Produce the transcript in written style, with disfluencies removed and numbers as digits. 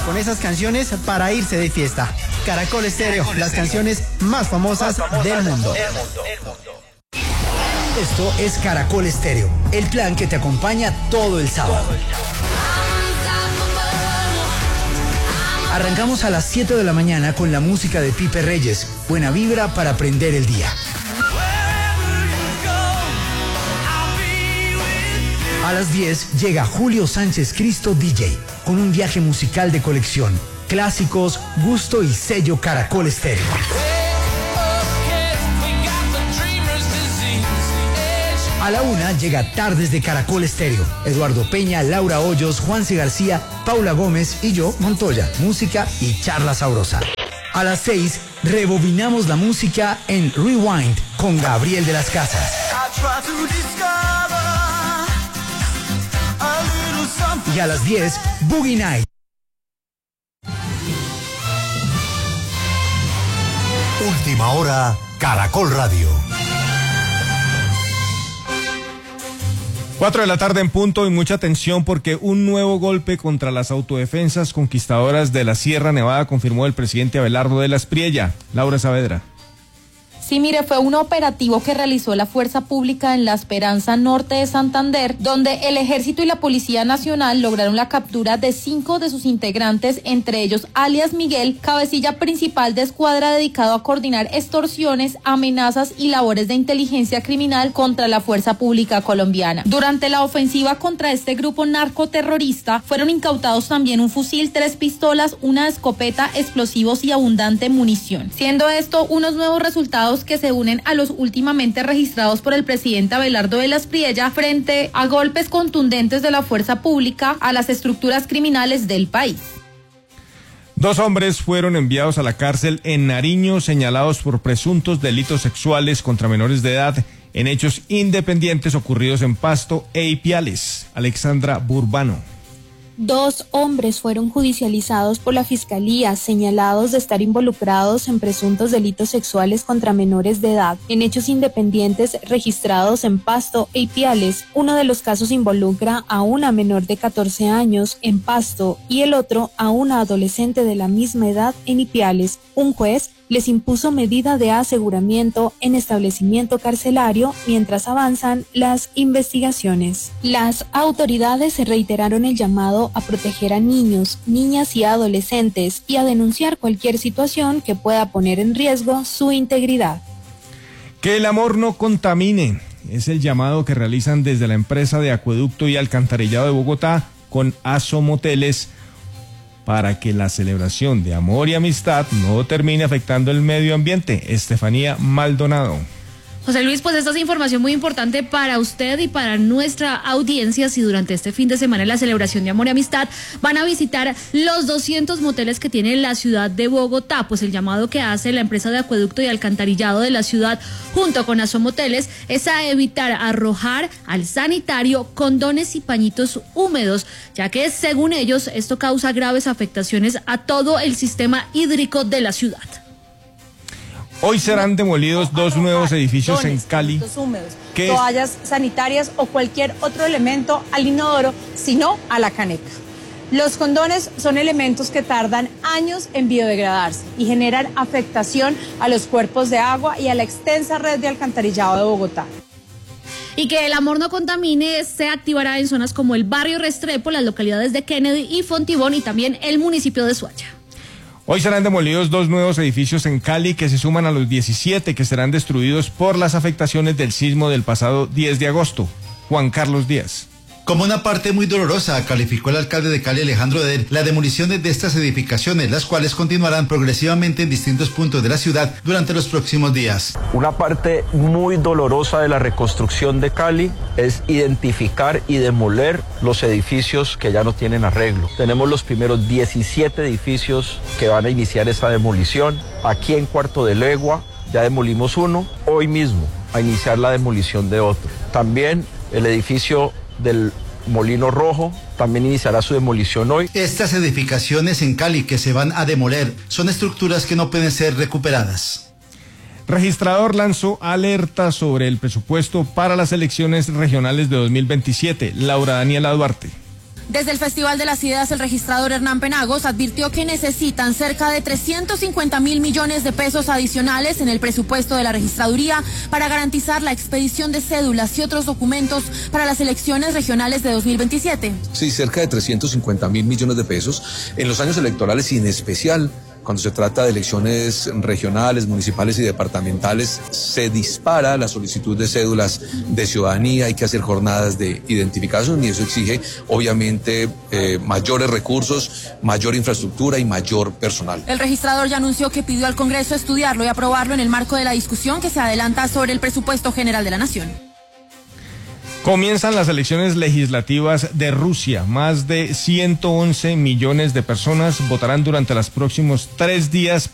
con esas canciones para irse de fiesta. Caracol Estéreo, las canciones más famosas del mundo. Esto es Caracol Estéreo, el plan que te acompaña todo el sábado. Arrancamos a las 7 de la mañana con la música de Pipe Reyes. Buena vibra para prender el día. A las 10 llega Julio Sánchez Cristo DJ con un viaje musical de colección. Clásicos, gusto y sello Caracol Estéreo. A la 1 llega Tardes de Caracol Estéreo. Eduardo Peña, Laura Hoyos, Juanse García, Paula Gómez y yo, Montoya. Música y charla sabrosa. A las 6 rebobinamos la música en Rewind con Gabriel de las Casas. Y a las 10, Boogie Night. Última hora, Caracol Radio. 4 de la tarde en punto y mucha atención porque un nuevo golpe contra las autodefensas conquistadoras de la Sierra Nevada confirmó el presidente Abelardo de la Espriella. Laura Saavedra. Sí, mire, fue un operativo que realizó la Fuerza Pública en La Esperanza Norte de Santander, donde el Ejército y la Policía Nacional lograron la captura de 5 de sus integrantes, entre ellos alias Miguel, cabecilla principal de escuadra dedicado a coordinar extorsiones, amenazas y labores de inteligencia criminal contra la Fuerza Pública colombiana. Durante la ofensiva contra este grupo narcoterrorista, fueron incautados también un fusil, 3 pistolas, una escopeta, explosivos y abundante munición. Siendo esto unos nuevos resultados que se unen a los últimamente registrados por el presidente Abelardo de la Espriella frente a golpes contundentes de la fuerza pública a las estructuras criminales del país. 2 hombres fueron enviados a la cárcel en Nariño señalados por presuntos delitos sexuales contra menores de edad en hechos independientes ocurridos en Pasto e Ipiales. Alexandra Burbano. 2 hombres fueron judicializados por la Fiscalía, señalados de estar involucrados en presuntos delitos sexuales contra menores de edad, en hechos independientes registrados en Pasto e Ipiales. Uno de los casos involucra a una menor de 14 años en Pasto y el otro a una adolescente de la misma edad en Ipiales. Un juez les impuso medida de aseguramiento en establecimiento carcelario mientras avanzan las investigaciones. Las autoridades reiteraron el llamado a proteger a niños, niñas y adolescentes y a denunciar cualquier situación que pueda poner en riesgo su integridad. Que el amor no contamine. Es el llamado que realizan desde la empresa de acueducto y alcantarillado de Bogotá con Asomoteles para que la celebración de amor y amistad no termine afectando el medio ambiente. Estefanía Maldonado. José Luis, pues esta es información muy importante para usted y para nuestra audiencia. Si durante este fin de semana en la celebración de amor y amistad van a visitar los 200 moteles que tiene la ciudad de Bogotá, pues el llamado que hace la empresa de acueducto y alcantarillado de la ciudad junto con Asomoteles es a evitar arrojar al sanitario condones y pañitos húmedos, ya que según ellos esto causa graves afectaciones a todo el sistema hídrico de la ciudad. Hoy serán demolidos 2 nuevos edificios en Cali. Húmedos, toallas sanitarias o cualquier otro elemento al inodoro, sino a la caneca. Los condones son elementos que tardan años en biodegradarse y generan afectación a los cuerpos de agua y a la extensa red de alcantarillado de Bogotá. Y que el amor no contamine se activará en zonas como el barrio Restrepo, las localidades de Kennedy y Fontibón y también el municipio de Suacha. Hoy serán demolidos 2 nuevos edificios en Cali que se suman a los 17 que serán destruidos por las afectaciones del sismo del pasado 10 de agosto. Juan Carlos Díaz. Como una parte muy dolorosa, calificó el alcalde de Cali, Alejandro Eder, la demolición de estas edificaciones, las cuales continuarán progresivamente en distintos puntos de la ciudad durante los próximos días. Una parte muy dolorosa de la reconstrucción de Cali es identificar y demoler los edificios que ya no tienen arreglo. Tenemos los primeros 17 edificios que van a iniciar esa demolición. Aquí en Cuarto de Legua ya demolimos uno, hoy mismo a iniciar la demolición de otro. También el edificio del Molino Rojo también iniciará su demolición hoy. Estas edificaciones en Cali que se van a demoler son estructuras que no pueden ser recuperadas. Registrador lanzó alerta sobre el presupuesto para las elecciones regionales de 2027. Laura Daniela Duarte. Desde el Festival de las Ideas, el registrador Hernán Penagos advirtió que necesitan cerca de 350.000 millones de pesos adicionales en el presupuesto de la registraduría para garantizar la expedición de cédulas y otros documentos para las elecciones regionales de 2027. Sí, cerca de 350.000 millones de pesos en los años electorales y en especial cuando se trata de elecciones regionales, municipales y departamentales, se dispara la solicitud de cédulas de ciudadanía, hay que hacer jornadas de identificación y eso exige obviamente mayores recursos, mayor infraestructura y mayor personal. El registrador ya anunció que pidió al Congreso estudiarlo y aprobarlo en el marco de la discusión que se adelanta sobre el presupuesto general de la Nación. Comienzan las elecciones legislativas de Rusia. Más de 111 millones de personas votarán durante los próximos 3 días